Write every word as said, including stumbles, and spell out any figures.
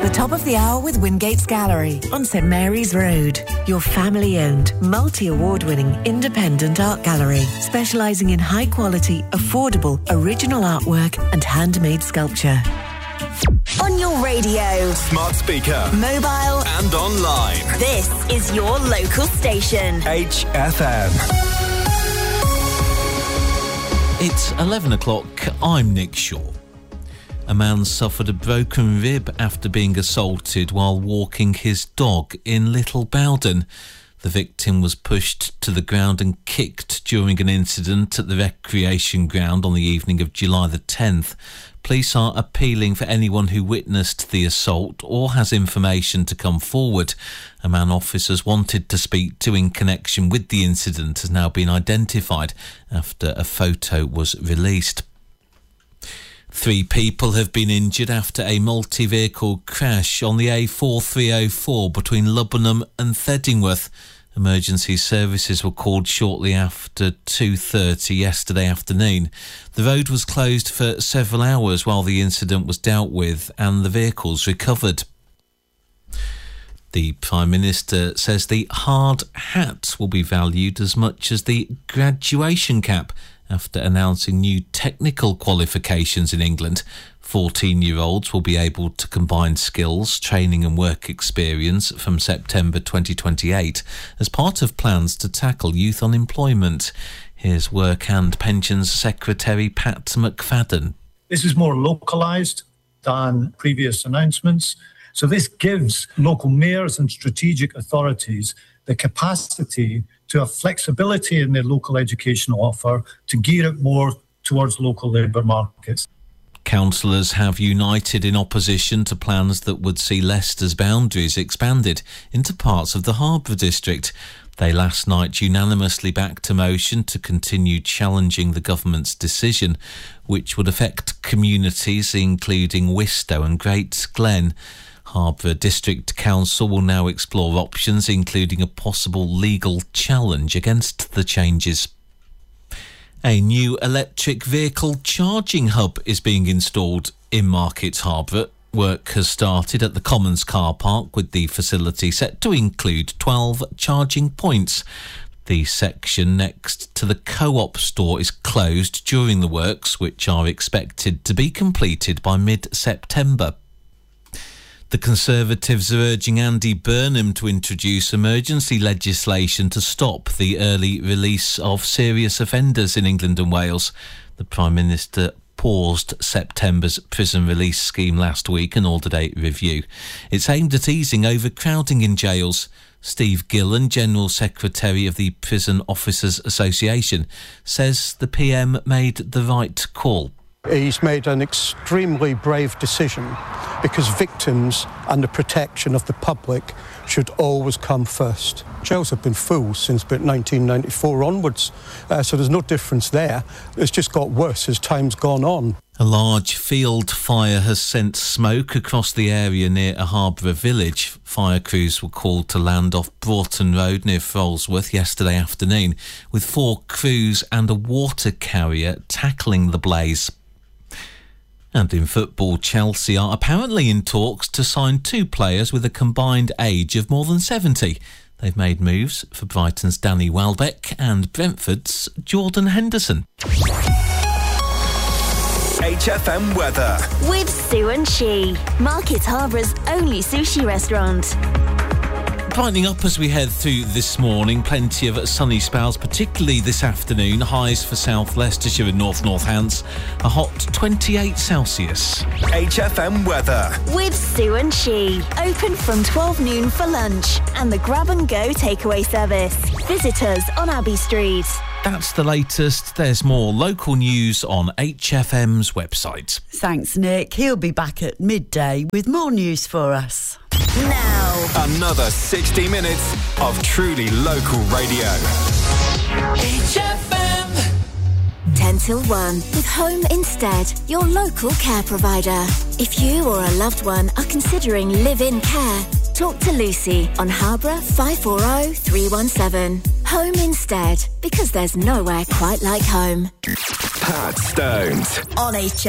The top of the hour with Wingates Gallery on St Mary's Road. Your family-owned, multi-award-winning independent art gallery, specialising in high-quality, affordable, original artwork and handmade sculpture. On your radio, smart speaker, mobile and online. This is your local station. H F M. It's eleven o'clock. I'm Nick Shaw. A man suffered a broken rib after being assaulted while walking his dog in Little Bowden. The victim was pushed to the ground and kicked during an incident at the recreation ground on the evening of July the tenth. Police are appealing for anyone who witnessed the assault or has information to come forward. A man officers wanted to speak to in connection with the incident has now been identified after a photo was released. Three people have been injured after a multi-vehicle crash on the A four three oh four between Lubbenham and Theddingworth. Emergency services were called shortly after two thirty yesterday afternoon. The road was closed for several hours while the incident was dealt with and the vehicles recovered. The Prime Minister says the hard hat will be valued as much as the graduation cap after announcing new technical qualifications in England. fourteen-year-olds will be able to combine skills, training and work experience from September twenty twenty-eight as part of plans to tackle youth unemployment. Here's Work and Pensions Secretary Pat McFadden. This is more localised than previous announcements. So this gives local mayors and strategic authorities the capacity to have flexibility in their local educational offer to gear it more towards local labour markets. Councillors have united in opposition to plans that would see Leicester's boundaries expanded into parts of the Harborough district. They last night unanimously backed a motion to continue challenging the government's decision, which would affect communities including Wistow and Great Glen. Harborough District Council will now explore options, including a possible legal challenge against the changes. A new electric vehicle charging hub is being installed in Market Harborough. Work has started at the Commons car park, with the facility set to include twelve charging points. The section next to the Co-op store is closed during the works, which are expected to be completed by mid-September. The Conservatives are urging Andy Burnham to introduce emergency legislation to stop the early release of serious offenders in England and Wales. The Prime Minister paused September's prison release scheme last week, an all-to-date review. It's aimed at easing overcrowding in jails. Steve Gillen, General Secretary of the Prison Officers Association, says the P M made the right call. He's made an extremely brave decision because victims and the protection of the public should always come first. Jails have been full since about nineteen ninety-four onwards, uh, so there's no difference there. It's just got worse as time's gone on. A large field fire has sent smoke across the area near a Harborough village. Fire crews were called to land off Broughton Road near Frolsworth yesterday afternoon, with four crews and a water carrier tackling the blaze. And in football, Chelsea are apparently in talks to sign two players with a combined age of more than seventy. They've made moves for Brighton's Danny Welbeck and Brentford's Jordan Henderson. H F M weather. With Sue and She, Market Harbour's only sushi restaurant. Brightening up as we head through this morning, plenty of sunny spells, particularly this afternoon. Highs for South Leicestershire and North Northants, a hot twenty-eight Celsius. H F M weather. With Sue and She, open from twelve noon for lunch and the grab and go takeaway service. Visit us on Abbey Street. That's the latest. There's more local news on H F M's website. Thanks, Nick. He'll be back at midday with more news for us. Now, another sixty minutes of truly local radio. H F M. ten till one with Home Instead, your local care provider. If you or a loved one are considering live-in care, talk to Lucy on Harborough five four zero three one seven. Home Instead, because there's nowhere quite like home. Pat Stones On H F M.